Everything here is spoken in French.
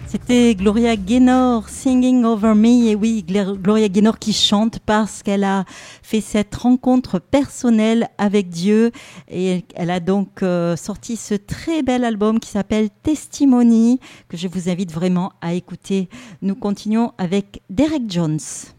C'était Gloria Gaynor, Singing Over Me. Et oui, Gloria Gaynor qui chante parce qu'elle a fait cette rencontre personnelle avec Dieu. Et elle a donc sorti ce très bel album qui s'appelle Testimony, que je vous invite vraiment à écouter. Nous continuons avec Derek Jones.